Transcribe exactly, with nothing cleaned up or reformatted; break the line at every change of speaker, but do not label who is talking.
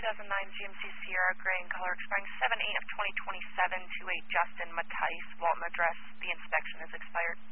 thousand nine G M C Sierra Gray in color expiring seven eight of twenty twenty-seven to a Justin Mattice. Walton address. The inspection is expired.